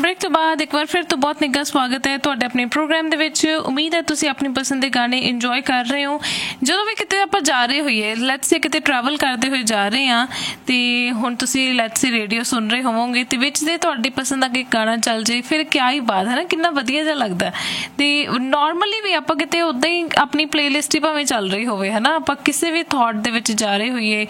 Break ਤੋਂ ਬਾਅਦ ਇੱਕ ਵਾਰ ਫਿਰ ਤੋਂ ਬਹੁਤ ਨਿੱਘਾ ਸਵਾਗਤ ਹੈ ਤੁਹਾਡੇ ਆਪਣੇ ਪ੍ਰੋਗਰਾਮ ਦੇ ਵਿੱਚ। ਉਮੀਦ ਹੈ ਤੁਸੀਂ ਆਪਣੀ ਪਸੰਦ ਦੇ ਗਾਣੇ ਇੰਜੋਏ ਕਰ ਰਹੇ ਹੋ। ਜਦੋਂ ਵੀ ਕਿਤੇ ਆਪਾਂ ਜਾ ਰਹੇ ਹੋਈਏ, ਲੈਟਸ ਸੇ ਕਿਤੇ ਟਰੈਵਲ ਕਰਦੇ ਹੋਏ ਜਾ ਰਹੇ ਹਾਂ ਅਤੇ ਹੁਣ ਤੁਸੀਂ ਲੈਟਸ ਸੇ ਰੇਡੀਓ ਸੁਣ ਰਹੇ ਹੋਵੋਗੇ ਅਤੇ ਵਿੱਚ ਦੇ ਤੁਹਾਡੀ ਪਸੰਦ ਦਾ ਕੋਈ ਗਾਣਾ ਚੱਲ ਜੇ, ਫਿਰ ਕਿਆ ਹੀ ਬਾਤ ਹੈ ਨਾ, ਕਿੰਨਾ ਵਧੀਆ ਜਿਹਾ ਲੱਗਦਾ। ਅਤੇ ਨੋਰਮਲੀ ਵੀ ਆਪਾਂ ਕਿਤੇ ਉੱਦਾਂ ਹੀ ਆਪਣੀ ਪਲੇਲਿਸਟ ਹੀ ਭਾਵੇਂ ਚੱਲ ਰਹੀ ਹੋਵੇ ਹੈ ਨਾ, ਆਪਾਂ ਕਿਸੇ ਵੀ ਥੋਟ ਦੇ ਵਿੱਚ ਜਾ ਰਹੇ ਹੋਈਏ,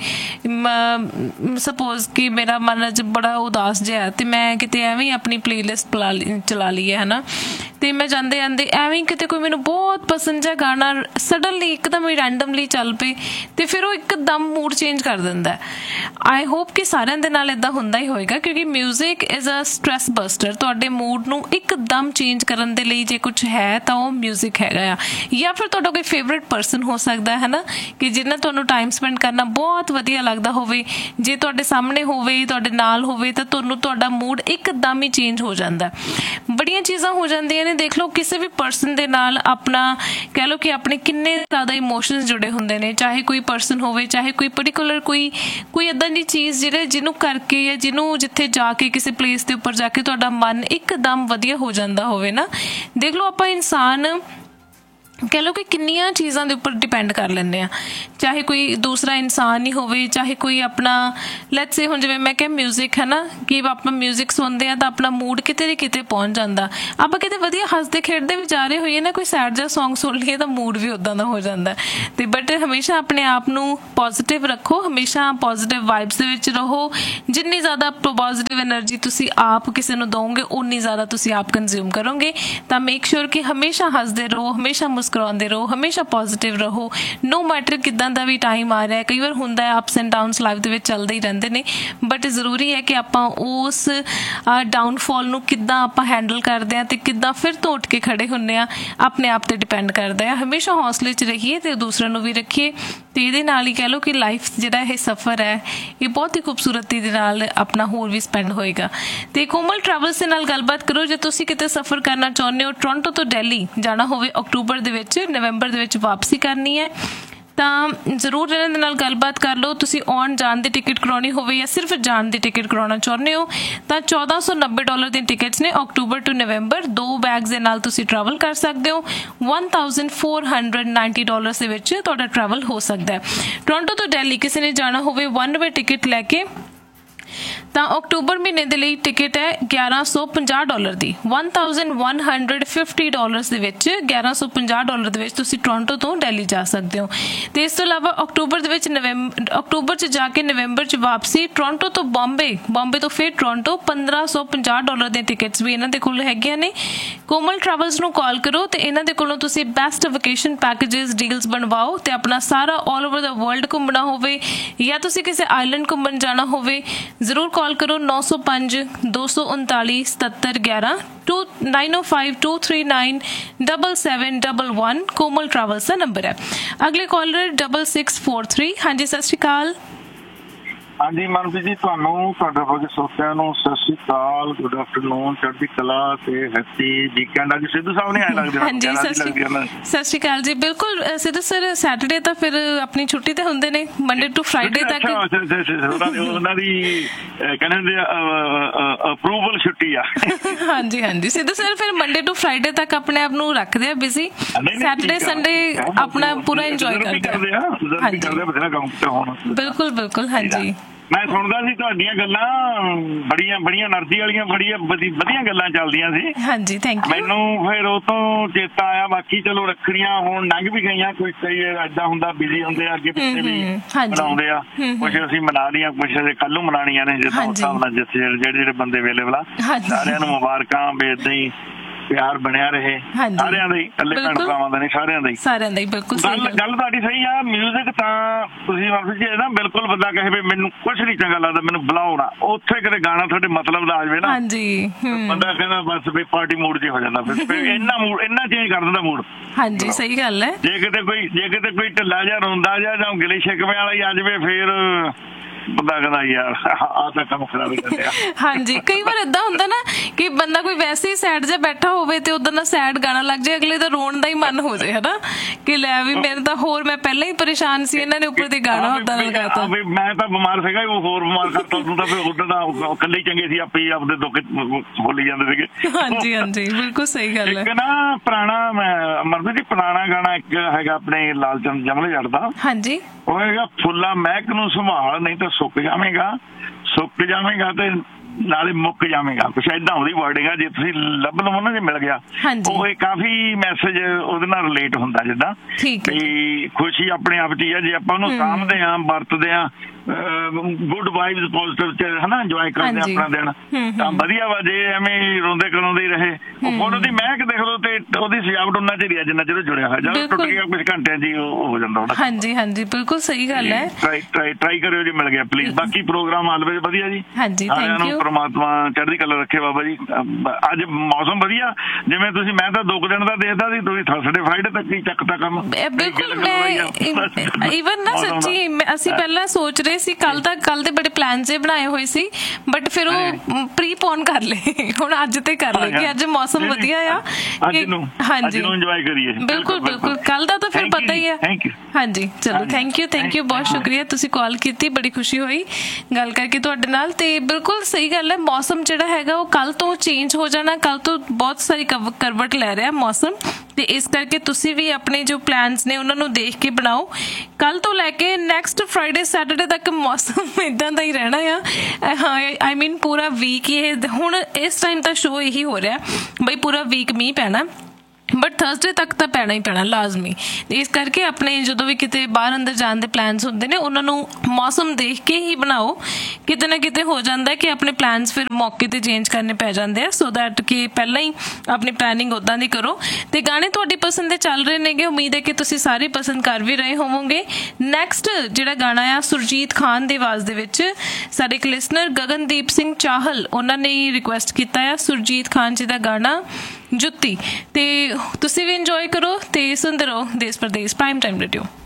ਸਪੋਜ਼ ਕਿ ਮੇਰਾ ਮਨ ਅੱਜ ਬੜਾ ਉਦਾਸ ਜਿਹਾ ਅਤੇ ਮੈਂ ਕਿਤੇ ਐਵੇਂ ਹੀ ਆਪਣੀ ਪਲੇਲਿਸਟ ਚਲਾ ਲਈ ਹੈ ਨਾ, ਅਤੇ ਮੈਂ ਜਾਂਦੇ ਜਾਂਦੇ ਐਵੇਂ ਕਿਤੇ ਕੋਈ ਮੈਨੂੰ ਬਹੁਤ ਪਸੰਦ ਜਿਹਾ ਗਾਣਾ ਸਡਨਲੀ ਇੱਕਦਮ ਹੀ ਰੈਂਡਮਲੀ ਚੱਲ ਪਏ ਅਤੇ ਫਿਰ ਉਹ ਇੱਕਦਮ ਮੂਡ ਚੇਂਜ ਕਰ ਦਿੰਦਾ। ਆਈ ਹੋਪ ਕਿ ਸਾਰਿਆਂ ਦੇ ਨਾਲ ਇੱਦਾਂ ਹੁੰਦਾ ਹੀ ਹੋਏਗਾ, ਕਿਉਂਕਿ music is a stress buster. ਤੁਹਾਡੇ ਮੂਡ ਨੂੰ ਇੱਕਦਮ ਚੇਂਜ ਕਰਨ ਦੇ ਲਈ ਜੇ ਕੁਛ ਹੈ ਤਾਂ ਉਹ ਮਿਊਜ਼ਿਕ ਹੈਗਾ ਆ, ਜਾਂ ਫਿਰ ਤੁਹਾਡਾ ਕੋਈ ਫੇਵਰੇਟ ਪਰਸਨ ਹੋ ਸਕਦਾ ਹੈ ਨਾ, ਕਿ ਜਿਹਨਾਂ ਤੁਹਾਨੂੰ ਟਾਈਮ ਸਪੈਂਡ ਕਰਨਾ ਬਹੁਤ ਵਧੀਆ ਲੱਗਦਾ ਹੋਵੇ। ਜੇ ਤੁਹਾਡੇ ਸਾਹਮਣੇ ਹੋਵੇ, ਤੁਹਾਡੇ ਨਾਲ ਹੋਵੇ, ਤਾਂ ਤੁਹਾਨੂੰ ਤੁਹਾਡਾ ਮੂਡ ਇੱਕਦਮ ਹੀ ਚੇਂਜ ਹੋ ਜਾਂਦਾ। ਬੜੀਆਂ ਚੀਜ਼ਾਂ ਹੋ ਜਾਂਦੀਆਂ ਨੇ। ਦੇਖ ਲਓ ਕਿਸੇ ਵੀ ਪਰਸਨ ਦੇ ਨਾਲ ਆਪਣਾ ਕਹਿ ਲਓ ਕਿ ਆਪਣੇ ਕਿੰਨੇ ਜ਼ਿਆਦਾ ਇਮੋਸ਼ਨਸ ਜੁੜੇ ਹੁੰਦੇ ਨੇ, ਚਾਹੇ ਕੋਈ ਪਰਸਨ ਹੋਵੇ, ਚਾਹੇ ਕੋਈ ਪਰਟੀਕੂਲਰ ਕੋਈ ਇੱਦਾਂ ਦੀ ਚੀਜ਼ ਜਿਹਨੂੰ ਕਰਕੇ ਜਾਂ ਜਿਹਨੂੰ ਜਿੱਥੇ ਜਾ ਕੇ ਕਿਸੇ ਪਲੇਸ ਦੇ ਉੱਪਰ ਜਾ ਕੇ ਤੁਹਾਡਾ ਮਨ ਇੱਕਦਮ ਵਧੀਆ ਹੋ ਜਾਂਦਾ ਹੋਵੇ ਨਾ। ਦੇਖ ਲਓ ਆਪਾਂ ਇਨਸਾਨ ਕਹਿ ਲਓ ਕਿ ਕਿੰਨੀਆਂ ਚੀਜ਼ਾਂ ਦੇ ਉੱਪਰ ਡਿਪੈਂਡ ਕਰ ਲੈਂਦੇ ਹਾਂ, ਚਾਹੇ ਕੋਈ ਦੂਸਰਾ ਇਨਸਾਨ ਹੀ ਹੋਵੇ, ਚਾਹੇ ਕੋਈ ਆਪਣਾ ਲੈਟਸ ਸੇ ਹੁਣ ਜਿਵੇਂ ਮੈਂ ਕਿਹਾ ਮਿਊਜ਼ਿਕ ਹੈ ਨਾ, ਕਿ ਆਪਾਂ ਮਿਊਜ਼ਿਕ ਸੁਣਦੇ ਹਾਂ ਤਾਂ ਆਪਣਾ ਮੂਡ ਕਿਤੇ ਨਾ ਕਿਤੇ ਪਹੁੰਚ ਜਾਂਦਾ। ਆਪਾਂ ਕਿਤੇ ਵਧੀਆ ਹੱਸਦੇ ਖੇਡਦੇ ਵੀ ਜਾ ਰਹੇ ਹੋਈਏ ਨਾ, ਕੋਈ ਸੈਡ ਜਿਹਾ ਸੌਂਗ ਸੁਣ ਲਈਏ ਤਾਂ ਮੂਡ ਵੀ ਉੱਦਾਂ ਦਾ ਹੋ ਜਾਂਦਾ। ਅਤੇ ਬਟ ਹਮੇਸ਼ਾ ਆਪਣੇ ਆਪ ਨੂੰ ਪੋਜ਼ੀਟਿਵ ਰੱਖੋ, ਹਮੇਸ਼ਾ ਪੋਜ਼ੀਟਿਵ ਵਾਈਬਸ ਦੇ ਵਿੱਚ ਰਹੋ। ਜਿੰਨੀ ਜ਼ਿਆਦਾ ਪੋਜ਼ੀਟਿਵ ਐਨਰਜੀ ਤੁਸੀਂ ਆਪ ਕਿਸੇ ਨੂੰ ਦਿਓਗੇ, ਉਨੀ ਜ਼ਿਆਦਾ ਤੁਸੀਂ ਆਪ ਕੰਜ਼ਿਊਮ ਕਰੋਗੇ। ਤਾਂ ਮੇਕ ਸ਼ੋਰ ਕਿ ਹਮੇਸ਼ਾ ਹੱਸਦੇ ਰਹੋ, ਹਮੇਸ਼ਾ ਮੁਸਕਰਾਉਂਦੇ ਰਹੋ, ਹਮੇਸ਼ਾ ਪੋਜ਼ੀਟਿਵ ਰਹੋ। ਨੋ ਮੈਟਰ ਕਿੱਦਾਂ ਦਾ ਵੀ ਟਾਈਮ ਆ ਰਿਹਾ, ਕਈ ਵਾਰ ਹੁੰਦਾ ਹੈ ਅਪਸ ਐਂਡ ਡਾਊਨਸ ਲਾਈਫ ਦੇ ਵਿੱਚ ਚੱਲਦੇ ਹੀ ਰਹਿੰਦੇ ਨੇ, ਬਟ ਜ਼ਰੂਰੀ ਹੈ ਕਿ ਆਪਾਂ ਉਸ ਡਾਊਨਫਾਲ ਨੂੰ ਕਿੱਦਾਂ ਆਪਾਂ ਹੈਂਡਲ ਕਰਦੇ ਹਾਂ ਅਤੇ ਕਿੱਦਾਂ ਫਿਰ ਤੋਂ ਉੱਠ ਕੇ ਖੜ੍ਹੇ ਹੁੰਦੇ ਹਾਂ, ਆਪਣੇ ਆਪ 'ਤੇ ਡਿਪੈਂਡ ਕਰਦਾ ਹੈ। ਹਮੇਸ਼ਾ ਹੌਸਲੇ 'ਚ ਰਹੀਏ ਅਤੇ ਦੂਸਰਿਆਂ ਨੂੰ ਵੀ ਰੱਖੀਏ, ਅਤੇ ਇਹਦੇ ਨਾਲ ਹੀ ਕਹਿ ਲਓ ਕਿ ਲਾਈਫ ਜਿਹੜਾ ਇਹ ਸਫ਼ਰ ਹੈ ਇਹ ਬਹੁਤ ਹੀ ਖੂਬਸੂਰਤੀ ਦੇ ਨਾਲ ਆਪਣਾ ਹੋਰ ਵੀ ਸਪੈਂਡ ਹੋਏਗਾ। ਅਤੇ ਕੋਮਲ ਟਰੈਵਲਸ ਦੇ ਨਾਲ ਗੱਲਬਾਤ ਕਰੋ ਜੇ ਤੁਸੀਂ ਕਿਤੇ ਸਫ਼ਰ ਕਰਨਾ ਚਾਹੁੰਦੇ ਹੋ, ਟੋਰਾਂਟੋ ਤੋਂ ਦਿੱਲੀ ਜਾਣਾ ਹੋਵੇ ਅਕਤੂਬਰ ਦੇ ਵਿੱਚ, ਨਵੰਬਰ ਦੇ ਵਿੱਚ ਵਾਪਸੀ ਕਰਨੀ ਹੈ, ਤਾਂ ਜ਼ਰੂਰ ਇਹਨਾਂ ਦੇ ਨਾਲ ਗੱਲਬਾਤ ਕਰ ਲਓ। ਤੁਸੀਂ ਆਉਣ ਜਾਣ ਦੀ ਟਿਕਟ ਕਰਾਉਣੀ ਹੋਵੇ ਜਾਂ ਸਿਰਫ ਜਾਣ ਦੀ ਟਿਕਟ ਕਰਾਉਣਾ ਚਾਹੁੰਦੇ ਹੋ ਤਾਂ $1490 ਦੀਆਂ ਟਿਕਟਸ ਨੇ ਅਕਤੂਬਰ ਟੂ ਨਵੰਬਰ। 2 ਬੈਗਸ ਦੇ ਨਾਲ ਤੁਸੀਂ ਟਰੈਵਲ ਕਰ ਸਕਦੇ ਹੋ। $1490 ਦੇ ਵਿੱਚ ਤੁਹਾਡਾ ਟਰੈਵਲ ਹੋ ਸਕਦਾ ਹੈ। ਟੋਰਾਂਟੋ ਤੋਂ ਦਿੱਲੀ ਕਿਸੇ ਨੇ ਜਾਣਾ ਹੋਵੇ 1 ਵੇ ਟਿਕਟ ਲੈ ਕੇ ਤਾਂ ਅਕਤੂਬਰ ਮਹੀਨੇ ਦੇ ਲਈ ਟਿਕਟ ਹੈ $1150 ਦੀ। $1150 ਦੇ ਵਿੱਚ $1150 ਦੇ ਵਿੱਚ ਤੁਸੀਂ ਟੋਰਾਂਟੋ ਤੋਂ ਦਿੱਲੀ ਜਾ ਸਕਦੇ ਹੋ। ਅਤੇ ਇਸ ਤੋਂ ਇਲਾਵਾ ਅਕਤੂਬਰ ਦੇ ਵਿੱਚ ਅਕਤੂਬਰ 'ਚ ਜਾ ਕੇ ਨਵੰਬਰ 'ਚ ਵਾਪਸੀ। ਟੋਰਾਂਟੋ ਤੋਂ ਬੰਬੇ ਤੋਂ ਫਿਰ ਟੋਰਾਂਟੋ $1550 ਦੀਆਂ ਟਿਕਟਸ ਵੀ ਇਹਨਾਂ ਦੇ ਕੋਲ ਹੈਗੀਆਂ ਨੇ। ਕੋਮਲ ਟਰੈਵਲਸ ਨੂੰ ਕਾਲ ਕਰੋ ਅਤੇ ਇਹਨਾਂ ਦੇ ਕੋਲੋਂ ਤੁਸੀਂ ਬੈਸਟ ਵਕੇਸ਼ਨ ਪੈਕੇਜਸ ਡੀਲਸ ਬਣਵਾਓ ਅਤੇ ਆਪਣਾ ਸਾਰਾ ਆਲ ਓਵਰ ਦਾ ਵਰਲਡ ਘੁੰਮਣਾ ਹੋਵੇ ਜਾਂ ਤੁਸੀਂ ਕਿਸੇ ਆਈਲੈਂਡ ਘੁੰਮਣ ਜਾਣਾ ਹੋਵੇ, ਜ਼ਰੂਰ ਕਾਲ ਕਰੋ 905-239-7711 905-239-7711। ਕੋਮਲ ਟਰੈਵਲਸ ਦਾ ਨੰਬਰ ਹੈ। ਅਗਲੇ ਕਾਲਰ 6643। ਹਾਂਜੀ ਸਤਿ ਸ਼੍ਰੀ ਅਕਾਲ। ਹਾਂਜੀ ਮਨਪ੍ਰੀਤ ਜੀ, ਤੁਹਾਨੂੰ ਤੁਹਾਡੇ ਵਰਗੇ ਸਰੋਤਿਆਂ ਨੂੰ ਸਤਿ ਸ਼੍ਰੀ ਅਕਾਲ, ਗੁੱਡ ਆਫਟਰਨੂਨ, ਚੜ੍ਹਦੀ ਕਲਾ ਤੇ ਹੈਪੀ ਵੀਕਐਂਡ। ਅੱਜ ਸਿੱਧੂ ਸਾਹਿਬ ਨਹੀਂ ਆਏ ਲੱਗਦੇ? ਹਾਂਜੀ ਸਤਿ ਸ਼੍ਰੀ ਅਕਾਲ ਜੀ। ਬਿਲਕੁਲ ਸਿੱਧੂ ਸਰ ਸੈਟਰਡੇ ਤਾਂ ਫਿਰ ਆਪਣੀ ਛੁੱਟੀ ਤੇ ਹੁੰਦੇ ਨੇ, ਮੰਡੇ ਟੂ ਫਰਾਈਡੇ ਤੱਕ ਉਹਨਾਂ ਦੀ ਕਹਿੰਦੇ ਅਪਰੂਵਲ ਛੁੱਟੀ ਆ। ਹਾਂਜੀ ਹਾਂਜੀ ਸਿੱਧੂ ਸਰ ਫਿਰ ਮੰਡੇ ਟੂ ਫਰਾਈਡੇ ਤੱਕ ਆਪਣੇ ਆਪ ਨੂੰ ਰੱਖਦੇ ਆ ਬਿਜ਼ੀ, ਸੈਟਰਡੇ ਸੰਡੇ ਆਪਣਾ ਪੂਰਾ ਇੰਜੋਏ ਕਰਦੇ ਆ। ਬਿਲਕੁਲ ਬਿਲਕੁਲ। ਹਾਂਜੀ ਮੈਂ ਸੁਣਦਾ ਸੀ ਤੁਹਾਡੀਆਂ ਗੱਲਾਂ, ਬੜੀਆਂ એનર્ਜੀ ਵਾਲੀਆਂ, ਬੜੀਆਂ ਵਧੀਆ ਗੱਲਾਂ ਚੱਲਦੀਆਂ ਸੀ। ਹਾਂਜੀ ਥੈਂਕ ਯੂ। ਮੈਨੂੰ ਫਿਰ ਉਹ ਤੋਂ ਚੇਤਾ ਆਇਆ, ਬਾਕੀ ਚਲੋ ਰੱਖੜੀਆਂ ਹੁਣ ਲੰਘ ਵੀ ਗਈਆਂ, ਕੋਈ ਕਈ ਏਦਾਂ ਹੁੰਦਾ ਬਿਜ਼ੀ ਹੁੰਦੇ ਆ, ਅੱਗੇ ਪਿੱਛੇ ਵੀ ਮਨਾਉਂਦੇ ਆ, ਕੁਛ ਅਸੀਂ ਮਨਾ ਲਈਆਂ, ਕੁਛ ਅਸੀਂ ਕੱਲ੍ਹ ਨੂੰ ਮਨਾਉਣੀਆਂ ਨੇ, ਜਿੱਦਾਂ ਉਸ ਹਿਸਾਬ ਨਾਲ ਜਿਹੜੇ ਬੰਦੇ ਅਵੇਲੇਬਲ ਆ। ਸਾਰਿਆਂ ਨੂੰ ਮੁਬਾਰਕਾਂ ਵੀ ਏਦਾਂ ਹੀ ਪਿਆਰ ਬਣਿਆ ਰਹੇ ਸਾਰਿਆਂ ਦਾ ਹੀ, ਇਕੱਲੇ ਭੈਣ ਭਰਾਵਾਂ ਦਾ ਨਹੀਂ, ਸਾਰਿਆਂ ਦਾ ਹੀ। ਬਿਲਕੁਲ ਗੱਲ ਤੁਹਾਡੀ ਸਹੀ ਆ। ਮਿਊਜ਼ਿਕ ਤਾਂ ਤੁਸੀਂ ਨਾ ਬਿਲਕੁਲ ਬੰਦਾ ਕਹੇ ਵੀ ਮੈਨੂੰ ਕੁਛ ਨੀ ਚੰਗਾ ਲੱਗਦਾ, ਮੈਨੂੰ ਬੁਲਾਓ ਨਾ, ਉੱਥੇ ਕਿਤੇ ਗਾਣਾ ਤੁਹਾਡੇ ਮਤਲਬ ਦਾ ਆ ਜਾਵੇ ਨਾ, ਬੰਦਾ ਕਹਿੰਦਾ ਬਸ ਵੀ ਪਾਰਟੀ ਮੂਡ 'ਚ ਹੋ ਜਾਂਦਾ, ਫਿਰ ਇੰਨਾ ਚੇਂਜ ਕਰ ਦਿੰਦਾ ਮੂਡ। ਹਾਂਜੀ ਸਹੀ ਗੱਲ ਹੈ। ਜੇ ਕਿਤੇ ਕੋਈ ਢਿੱਲਾ ਜਿਹਾ ਰੋਂਦਾ ਜਾਂ ਗਿਲੇ ਸ਼ਿਕਵੇ ਵਾਲਾ ਹੀ ਆ ਜਾਵੇ, ਫਿਰ ਬੰਦਾ ਕਹਿੰਦਾ ਯਾਰ ਆਹ ਤਾਂ ਕੰਮ ਖਰਾਬ ਹੀ ਕਰ ਲਿਆ। ਹਾਂਜੀ, ਕਈ ਵਾਰ ਏਦਾਂ ਹੁੰਦਾ ਨਾ ਕਿ ਬੰਦਾ ਕੋਈ ਵੈਸੇ ਹੀ ਸੈਡ ਜਿਹਾ ਬੈਠਾ ਹੋਵੇ ਤੇ ਉਦਾਂ ਦਾ ਸੈਡ ਗਾਣਾ ਲੱਗ ਜਾਏ, ਅਗਲੇ ਦਾ ਰੋਣ ਦਾ ਹੀ ਮਨ ਹੋ ਜਾਏ ਹਨਾ, ਕਿ ਲੈ ਵੀ ਮੇਰੇ ਤਾਂ ਹੋਰ ਮੈਂ ਪਹਿਲਾਂ ਹੀ ਪਰੇਸ਼ਾਨ ਸੀ, ਇਹਨਾਂ ਨੇ ਉੱਪਰ ਦੀ ਗਾਣਾ ਉਦਾਂ ਲਗਾਤਾ। ਮੈਂ ਤਾਂ ਬਿਮਾਰ ਸੀਗਾ, ਉਹ ਹੋਰ ਬਿਮਾਰ ਕਰਤਾ ਤੂੰ ਤਾਂ, ਫਿਰ ਉਦੋਂ ਦਾ ਇਕੱਲੇ ਹੀ ਚੰਗੇ ਸੀ, ਆਪੇ ਆਪਦੇ ਦੁੱਖ ਬੋਲੀ ਜਾਂਦੇ ਸੀਗੇ। ਹਾਂਜੀ ਹਾਂਜੀ, ਬਿਲਕੁਲ ਸਹੀ ਗੱਲ ਹੈ। ਇੱਕ ਨਾ ਪੁਰਾਣਾ ਅਮਰਜੀਤ ਜੀ, ਪੁਰਾਣਾ ਗਾਣਾ ਇੱਕ ਹੈਗਾ ਆਪਣੇ ਲਾਲ ਚੰਦ ਜਮਲੇ ਜੱਟ ਦਾ। ਹਾਂਜੀ, ਉਹ ਹੈਗਾ ਫੁੱਲਾਂ ਮਹਿਕ ਨੂੰ ਸੰਭਾਲ, ਨਹੀਂ ਤਾਂ ਸੁੱਕ ਜਾਵੇਂਗਾ ਤੇ ਨਾਲੇ ਮੁੱਕ ਜਾਵੇਂਗਾ, ਕੁਛ ਏਦਾਂ ਉਹਦੀ ਵਰਡਿੰਗ ਆ। ਜੇ ਤੁਸੀਂ ਲੱਭ ਲਵੋ ਨਾ, ਜੇ ਮਿਲ ਗਿਆ, ਉਹ ਕਾਫੀ ਮੈਸੇਜ ਉਹਦੇ ਨਾਲ ਰਿਲੇਟ ਹੁੰਦਾ। ਜਿੱਦਾਂ ਵੀ ਖੁਸ਼ੀ ਆਪਣੇ ਆਪ 'ਚ ਹੀ ਆ, ਜੇ ਆਪਾਂ ਉਹਨੂੰ ਸਾਂਭਦੇ ਹਾਂ, ਵਰਤਦੇ ਹਾਂ, ਗੁੱਡ ਵਾਈਬਸ ਪੋਜ਼ਿਟਿਵ ਚ ਹਨਾ, ਇੰਜੋਏ ਕਰਦੇ ਆਪਣਾ ਦਿਨ, ਤਾਂ ਵਧੀਆ ਵਾ। ਜੇ ਐਵੇਂ ਰੋਂਦੇ ਕਰਾਉਂਦੇ ਹੀ ਰਹੇ, ਉਹ ਫੋਟੋ ਦੀ ਮਹਿਕ ਦੇਖ ਲਓ ਤੇ ਉਹਦੀ ਸਜਾਵਟ ਉਹਨਾਂ ਚ ਹੀ ਜਿੰਨਾ ਚਿਰ ਜੁੜਿਆ ਹੋਇਆ, ਜਦੋਂ ਟੁੱਟ ਗਿਆ ਕੁਝ ਘੰਟਿਆਂ ਚ ਉਹ ਹੋ ਜਾਂਦਾ ਉਹਦਾ। ਹਾਂਜੀ ਹਾਂਜੀ, ਬਿਲਕੁਲ ਸਹੀ ਗੱਲ ਹੈ। ਟਰਾਈ ਕਰਿਓ ਜੇ ਮਿਲ ਗਿਆ ਪਲੀਜ਼। ਬਾਕੀ ਪ੍ਰੋਗਰਾਮ ਆਲਵੇਜ਼ ਵਧੀਆ ਜੀ। ਹਾਂਜੀ, ਥੈਂਕ ਯੂ। ਪਰਮਾਤਮਾ ਚੜ੍ਹਦੀ ਕਲਾ ਰੱਖੇ ਬਾਬਾ ਜੀ। ਅੱਜ ਮੌਸਮ ਵਧੀਆ, ਜਿਵੇਂ ਤੁਸੀਂ, ਮੈਂ ਤਾਂ 2 ਦਿਨ ਦਾ ਦੇਖਦਾ ਸੀ, ਤੁਸੀਂ ਥਰਸਡੇ ਫਰਾਈਡੇ ਤੱਕ ਹੀ ਚੱਕਤਾ ਕੰਮ। ਬਿਲਕੁਲ, ਮੈਂ ਈਵਨ ਨਾ ਸੱਚੀ ਅਸੀਂ ਪਹਿਲਾਂ ਸੋਚ ਰਹੇ ਸੀ, ਕੱਲ ਦੇ ਬੜੇ ਪਲਾਨ ਜੇ ਬਣਾਏ ਹੋਏ ਸੀ, ਬਟ ਫਿਰ ਉਹ ਪ੍ਰੀਪੋਨ ਕਰ ਲਏ, ਹੁਣ ਅੱਜ ਤੇ ਕਰ ਲਏ ਕਿ ਅੱਜ ਮੌਸਮ ਵਧੀਆ ਆ। ਹਾਂਜੀ, ਇੰਜੋਏ ਕਰੀਏ। ਬਿਲਕੁਲ ਬਿਲਕੁਲ, ਕੱਲ ਦਾ ਤਾਂ ਫਿਰ ਪਤਾ ਹੀ ਆ। ਹਾਂਜੀ, ਚਲੋ ਥੈਂਕ ਯੂ, ਬਹੁਤ ਸ਼ੁਕਰੀਆ, ਤੁਸੀਂ ਕਾਲ ਕੀਤੀ, ਬੜੀ ਖੁਸ਼ੀ ਹੋਈ ਗੱਲ ਕਰਕੇ ਤੁਹਾਡੇ ਨਾਲ। ਤੇ ਬਿਲਕੁਲ ਸਹੀ ਗੱਲ ਹੈ, ਮੌਸਮ ਜਿਹੜਾ ਹੈਗਾ ਉਹ ਕੱਲ ਤੋਂ ਚੇਂਜ ਹੋ ਜਾਣਾ, ਕੱਲ ਤੋਂ ਬਹੁਤ ਸਾਰੀ ਕਰਵਟ ਲੈ ਰਿਹਾ ਮੌਸਮ, ਤੇ ਇਸ ਕਰਕੇ ਤੁਸੀਂ ਵੀ ਆਪਣੇ ਜੋ ਪਲਾਨਸ ਨੇ ਉਹਨਾਂ ਨੂੰ ਦੇਖ ਕੇ ਬਣਾਓ। ਕੱਲ ਤੋਂ ਲੈ ਕੇ ਨੈਕਸਟ ਫਰਾਈਡੇ ਸੈਟਰਡੇ ਤੱਕ ਮੌਸਮ ਇਦਾਂ ਦਾ ਹੀ ਰਹਿਣਾ ਆ। ਆਈ ਮੀਨ ਪੂਰਾ ਵੀਕ ਹੀ, ਹੁਣ ਇਸ ਟਾਈਮ ਤਾਂ ਸ਼ੋਅ ਇਹੀ ਹੋ ਰਿਹਾ ਬਈ ਪੂਰਾ ਵੀਕ ਮੀਂਹ ਪੈਣਾ, ਬਟ ਥਰਸਡੇ ਤੱਕ ਤਾਂ ਪੈਣਾ ਹੀ ਪੈਣਾ ਲਾਜ਼ਮੀ। ਇਸ ਕਰਕੇ ਆਪਣੇ ਜਦੋਂ ਵੀ ਕਿਤੇ ਬਾਹਰ ਅੰਦਰ ਜਾਣ ਦੇ ਪਲਾਨਸ ਹੁੰਦੇ ਨੇ, ਉਹਨਾਂ ਨੂੰ ਮੌਸਮ ਦੇਖ ਕੇ ਹੀ ਬਣਾਓ। ਕਿਤੇ ਨਾ ਕਿਤੇ ਹੋ ਜਾਂਦਾ ਕਿ ਆਪਣੇ ਪਲਾਨਸ ਫਿਰ ਮੌਕੇ ਤੇ ਚੇਂਜ ਕਰਨੇ ਪੈ ਜਾਂਦੇ ਆ, ਸੋ ਦੈਟ ਕਿ ਪਹਿਲਾਂ ਹੀ ਆਪਣੀ ਪਲੈਨਿੰਗ ਉੱਦਾਂ ਦੀ ਕਰੋ। ਤੇ ਗਾਣੇ ਤੁਹਾਡੀ ਪਸੰਦ ਦੇ ਚੱਲ ਰਹੇ ਨੇਗੇ, ਉਮੀਦ ਹੈ ਕਿ ਤੁਸੀਂ ਸਾਰੇ ਪਸੰਦ ਕਰ ਵੀ ਰਹੇ ਹੋਵੋਗੇ। ਨੈਕਸਟ ਜਿਹੜਾ ਗਾਣਾ ਆ ਸੁਰਜੀਤ ਖਾਨ ਦੀ ਆਵਾਜ਼ ਦੇ ਵਿੱਚ, ਸਾਡੇ ਇੱਕ ਲਿਸਨਰ ਗਗਨਦੀਪ ਸਿੰਘ ਚਾਹਲ, ਉਹਨਾਂ ਨੇ ਰਿਕੁਐਸਟ ਕੀਤਾ ਆ ਸੁਰਜੀਤ ਖਾਨ ਜੀ ਦਾ ਗਾਣਾ ਜੁੱਤੀ। ਤੇ ਤੁਸੀਂ ਵੀ ਇੰਜੋਏ ਕਰੋ ਤੇ ਸੁਣਦੇ ਰਹੋ ਦੇਸ਼ ਪ੍ਰਦੇਸ਼ ਪ੍ਰਾਈਮ ਟਾਈਮ ਰੇਡੀਓ।